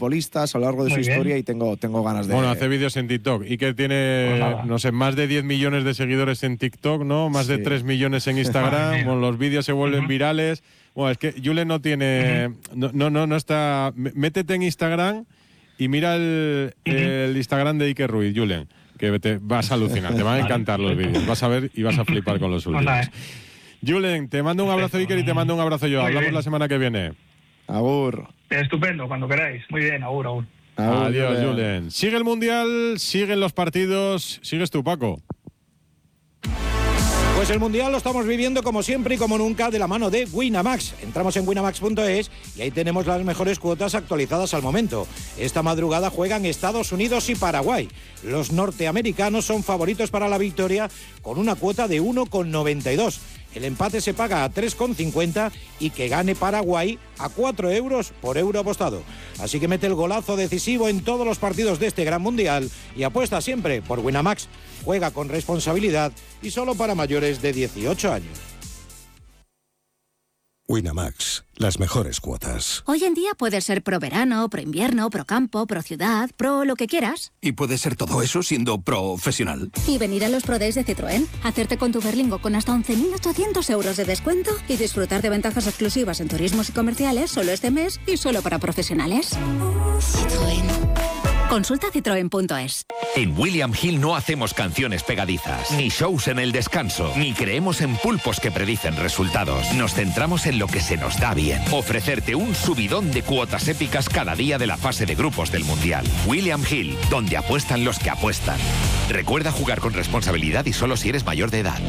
futbolistas a lo largo de su historia y tengo ganas de... Bueno, hace vídeos en TikTok y que tiene, no sé, más de 10 millones de seguidores en TikTok, ¿no? Más de 3 millones en Instagram. Bueno, los vídeos se vuelven virales. Bueno, es que Julen no tiene... No está... Métete en Instagram y mira el Instagram de Iker Ruiz, Julen, que te vas a alucinar, te van a encantar los vídeos. Vas a ver y vas a flipar con los últimos. Julen, te mando un abrazo, Iker, y te mando un abrazo yo. Hablamos la semana que viene. Agur. Estupendo, cuando queráis. Muy bien, agur. Adiós, Julen. Sigue el Mundial, siguen los partidos. Sigues tú, Paco. Pues el Mundial lo estamos viviendo como siempre y como nunca de la mano de Winamax. Entramos en winamax.es y ahí tenemos las mejores cuotas actualizadas al momento. Esta madrugada juegan Estados Unidos y Paraguay. Los norteamericanos son favoritos para la victoria con una cuota de 1,92. El empate se paga a 3,50 y que gane Paraguay a 4 euros por euro apostado. Así que mete el golazo decisivo en todos los partidos de este gran mundial y apuesta siempre por Winamax. Juega con responsabilidad y solo para mayores de 18 años. Winamax, las mejores cuotas. Hoy en día puedes ser pro verano, pro invierno, pro campo, pro ciudad, pro lo que quieras. Y puedes ser todo eso siendo profesional. Y venir a los Pro Days de Citroën, hacerte con tu Berlingo con hasta 11.800 euros de descuento y disfrutar de ventajas exclusivas en turismos y comerciales solo este mes y solo para profesionales. Citroën. Consulta citroen.es. En William Hill no hacemos canciones pegadizas, ni shows en el descanso, ni creemos en pulpos que predicen resultados. Nos centramos en lo que se nos da bien. Ofrecerte un subidón de cuotas épicas cada día de la fase de grupos del Mundial. William Hill, donde apuestan los que apuestan. Recuerda jugar con responsabilidad y solo si eres mayor de edad.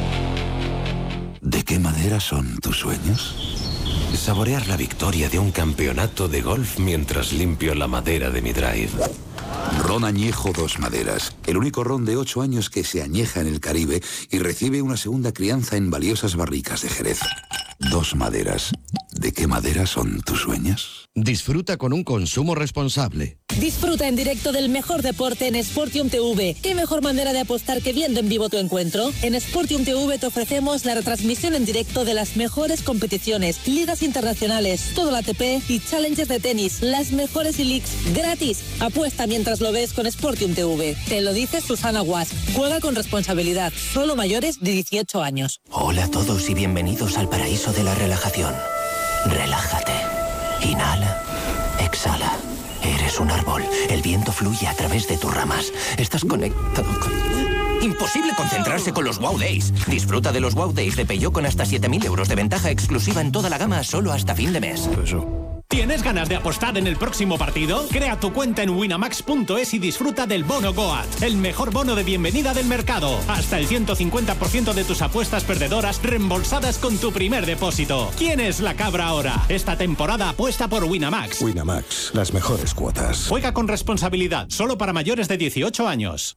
¿De qué madera son tus sueños? Saborear la victoria de un campeonato de golf mientras limpio la madera de mi drive. Ron Añejo Dos Maderas, el único ron de 8 años que se añeja en el Caribe y recibe una segunda crianza en valiosas barricas de Jerez. Dos Maderas. ¿De qué madera son tus sueños? Disfruta con un consumo responsable. Disfruta en directo del mejor deporte en Sportium TV. ¿Qué mejor manera de apostar que viendo en vivo tu encuentro? En Sportium TV te ofrecemos la retransmisión en directo de las mejores competiciones, ligas internacionales, todo el ATP y challenges de tenis, las mejores e-leagues, gratis. Apuesta mientras lo ves con Sportium TV. Te lo dice Susana Guas. Juega con responsabilidad. Solo mayores de 18 años. Hola a todos y bienvenidos al paraíso de la relajación. Relájate. Inhala. Exhala. Eres un árbol. El viento fluye a través de tus ramas. Estás conectado con... Imposible concentrarse con los Wow Days. Disfruta de los Wow Days de Peugeot con hasta 7.000 euros de ventaja exclusiva en toda la gama solo hasta fin de mes. ¿Tienes ganas de apostar en el próximo partido? Crea tu cuenta en winamax.es y disfruta del bono Goat, el mejor bono de bienvenida del mercado. Hasta el 150% de tus apuestas perdedoras reembolsadas con tu primer depósito. ¿Quién es la cabra ahora? Esta temporada apuesta por Winamax. Winamax, las mejores cuotas. Juega con responsabilidad, solo para mayores de 18 años.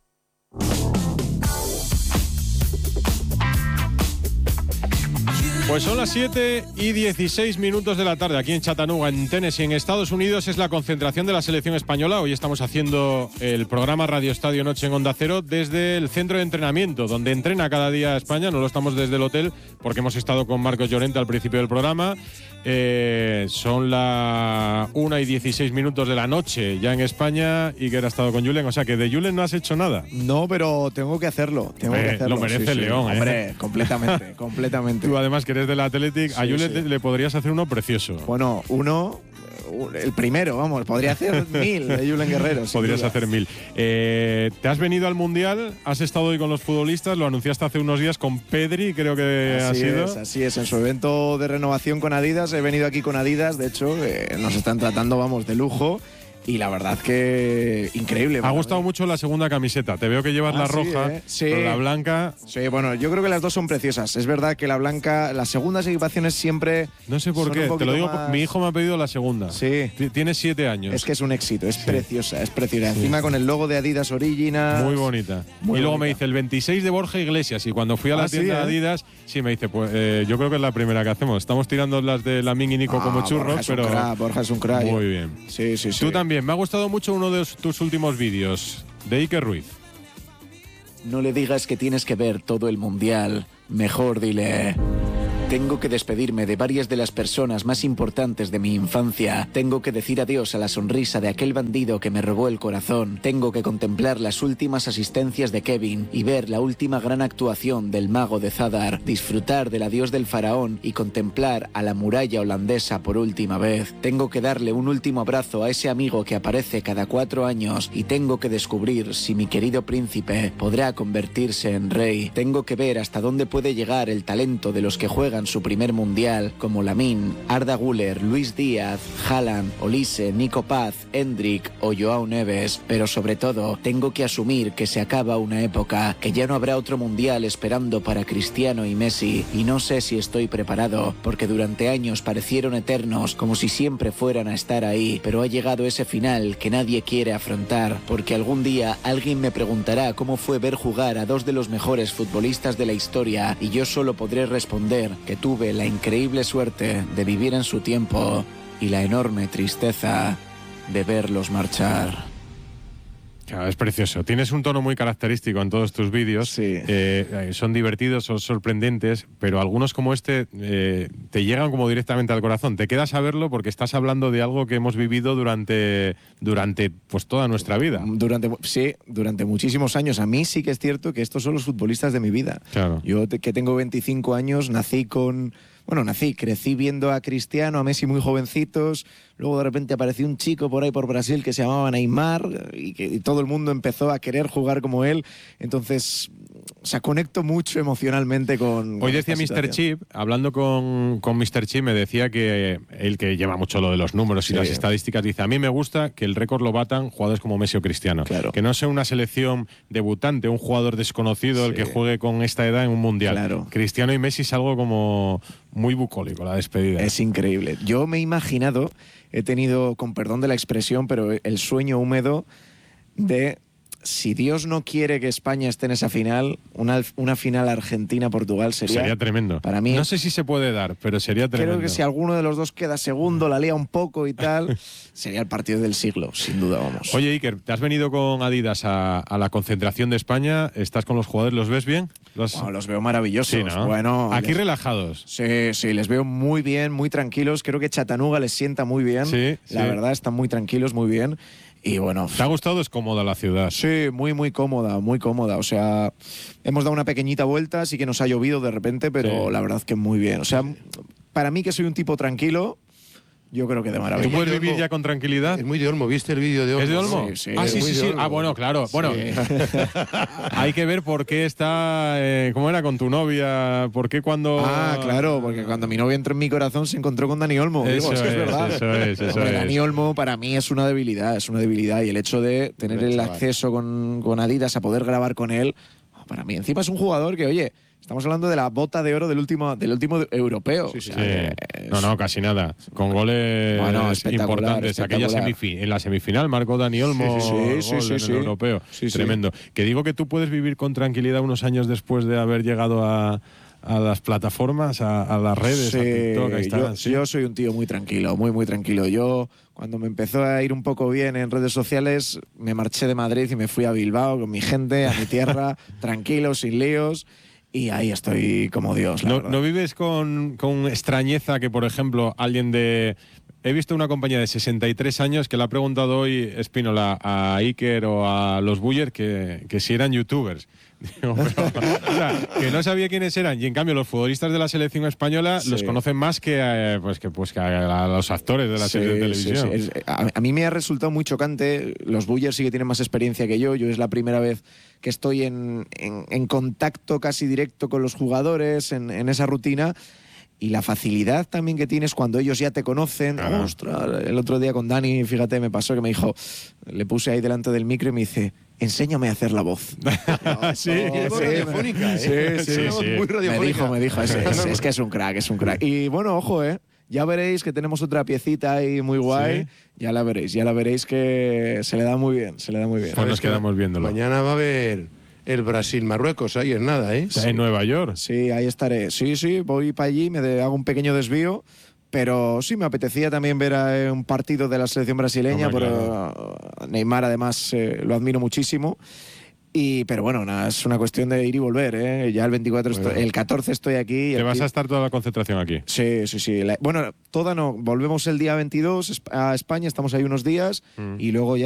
Pues son las 7:16 de la tarde aquí en Chattanooga, en Tennessee, en Estados Unidos. Es la concentración de la selección española. Hoy estamos haciendo el programa Radio Estadio Noche en Onda Cero desde el centro de entrenamiento, donde entrena cada día España. No lo estamos desde el hotel porque hemos estado con Marcos Llorente al principio del programa. Son las 1:16 de la noche ya en España y que ha estado con Julen. O sea que de Julen no has hecho nada. No, pero tengo que hacerlo. Lo merece el León. Hombre, completamente, completamente. Tú además que eres del Athletic, a Julen le podrías hacer uno precioso. Bueno, el primero, vamos, podría hacer 1000 de Julen Guerrero. Podrías hacer 1000. Te has venido al Mundial, has estado hoy con los futbolistas, lo anunciaste hace unos días con Pedri, creo que ha sido. Así es, en su evento de renovación con Adidas, he venido aquí con Adidas, de hecho, nos están tratando, vamos, de lujo. Y la verdad que increíble. Ha gustado mucho la segunda camiseta. Te veo que llevas la roja, pero la blanca… Sí, bueno, yo creo que las dos son preciosas. Es verdad que la blanca, las segundas equipaciones siempre… No sé por qué, te lo digo, mi hijo me ha pedido la segunda. Sí. Tiene 7 años. Es que es un éxito, es preciosa, es preciosa. Sí. Encima con el logo de Adidas Original. Muy bonita. Y luego me dice el 26 de Borja Iglesias. Y cuando fui a la tienda de Adidas, me dice, pues yo creo que es la primera que hacemos. Estamos tirando las de Lamin y Nico como churros, Borja es un crack. Muy bien. Sí. Tú también. Me ha gustado mucho uno de tus últimos vídeos, de Iker Ruiz. No le digas que tienes que ver todo el Mundial. Mejor dile… Tengo que despedirme de varias de las personas más importantes de mi infancia. Tengo que decir adiós a la sonrisa de aquel bandido que me robó el corazón. Tengo que contemplar las últimas asistencias de Kevin y ver la última gran actuación del mago de Zadar. Disfrutar del adiós del faraón y contemplar a la muralla holandesa por última vez. Tengo que darle un último abrazo a ese amigo que aparece cada 4 años y tengo que descubrir si mi querido príncipe podrá convertirse en rey. Tengo que ver hasta dónde puede llegar el talento de los que juegan su primer mundial, como Lamine, Arda Güler, Luis Díaz, Haaland, Olise, Nico Paz, Endrick o Joao Neves. Pero sobre todo, tengo que asumir que se acaba una época, que ya no habrá otro mundial esperando para Cristiano y Messi, y no sé si estoy preparado, porque durante años parecieron eternos, como si siempre fueran a estar ahí, pero ha llegado ese final que nadie quiere afrontar, porque algún día alguien me preguntará cómo fue ver jugar a 2 de los mejores futbolistas de la historia, y yo solo podré responder que tuve la increíble suerte de vivir en su tiempo y la enorme tristeza de verlos marchar. Claro, es precioso. Tienes un tono muy característico en todos tus vídeos. Sí. Son divertidos, son sorprendentes, pero algunos como este te llegan como directamente al corazón. Te quedas a verlo porque estás hablando de algo que hemos vivido durante pues toda nuestra vida. Durante muchísimos años. A mí sí que es cierto que estos son los futbolistas de mi vida. Claro. Yo que tengo 25 años, crecí viendo a Cristiano, a Messi muy jovencitos, luego de repente apareció un chico por ahí por Brasil que se llamaba Neymar y todo el mundo empezó a querer jugar como él, entonces conecto mucho emocionalmente con Hoy decía Mr. Chip, hablando con Mr. Chip, me decía que él, que lleva mucho lo de los números y las estadísticas, dice, a mí me gusta que el récord lo batan jugadores como Messi o Cristiano, que no sea una selección debutante, un jugador desconocido el que juegue con esta edad en un mundial. Cristiano y Messi es algo como muy bucólico, la despedida. Es increíble. Yo me he imaginado, he tenido, con perdón de la expresión, pero el sueño húmedo de, si Dios no quiere que España esté en esa final, una final Argentina-Portugal sería tremendo. Para mí, no sé si se puede dar, pero sería tremendo. Creo que si alguno de los dos queda segundo, la lía un poco y tal, sería el partido del siglo, sin duda, vamos. Oye, Iker, te has venido con Adidas a la concentración de España, estás con los jugadores, ¿los ves bien? Los veo maravillosos. Sí, ¿no? Bueno, aquí relajados. Sí, les veo muy bien, muy tranquilos. Creo que Chattanooga les sienta muy bien. La verdad, están muy tranquilos, muy bien. Y bueno, ¿te ha gustado? Es cómoda la ciudad. Sí, muy cómoda, muy cómoda. O sea, hemos dado una pequeñita vuelta, sí que nos ha llovido de repente, pero la verdad que muy bien. O sea, para mí, que soy un tipo tranquilo, yo creo que de maravilla. ¿Tú puedes vivir ya con tranquilidad? Es muy de Olmo, ¿viste el vídeo de Olmo? ¿Es de Olmo? Sí. Sí. Ah, bueno, claro. Bueno, hay que ver por qué está... ¿cómo era? Con tu novia. ¿Por qué cuando...? Ah, claro, porque cuando mi novia entró en mi corazón se encontró con Dani Olmo. Eso es verdad. Eso es. Dani Olmo para mí es una debilidad, y el hecho de tener el acceso con Adidas a poder grabar con él, para mí encima es un jugador que, oye, estamos hablando de la bota de oro del último europeo. Sí. No, casi nada. Con goles importantes. En la semifinal marcó Dani Olmo en el europeo. Tremendo. Que digo que tú puedes vivir con tranquilidad unos años después de haber llegado a las plataformas, a las redes, a TikTok, a Instagram. Yo soy un tío muy tranquilo, muy tranquilo. Yo, cuando me empezó a ir un poco bien en redes sociales, me marché de Madrid y me fui a Bilbao con mi gente, a mi tierra, tranquilo, sin líos. Y ahí estoy como Dios, la verdad. ¿No vives con extrañeza que, por ejemplo, alguien de... He visto una compañía de 63 años que le ha preguntado hoy Espínola a Iker o a los Buller que si eran youtubers. Digo, o sea, que no sabía quiénes eran, y en cambio los futbolistas de la selección española los conocen más que a los actores de la serie de televisión. Sí. A mí me ha resultado muy chocante. Los Buller sí que tienen más experiencia que yo. Yo es la primera vez que estoy en contacto casi directo con los jugadores, en esa rutina. Y la facilidad también que tienes cuando ellos ya te conocen. Ostras, el otro día con Dani, fíjate, me pasó que me dijo, le puse ahí delante del micro y me dice, enséñame a hacer la voz. Sí, radiofónica, sí. Muy radiofónica. Me dijo, es que es un crack. Y bueno, ojo, ya veréis que tenemos otra piecita ahí muy guay. ¿Sí? Ya la veréis que se le da muy bien, Pues nos quedamos viéndolo. Mañana va a haber el Brasil-Marruecos, ahí en nada, ¿eh? En Nueva York. Sí, ahí estaré. Sí, voy para allí, hago un pequeño desvío, pero sí me apetecía también ver un partido de la selección brasileña, pero Neymar además lo admiro muchísimo. Pero bueno, nada, es una cuestión de ir y volver, ¿eh? Ya el 24, el 14 estoy aquí. ¿Te vas a estar toda la concentración aquí? Sí. Bueno, toda no. Volvemos el día 22 a España, estamos ahí unos días y luego ya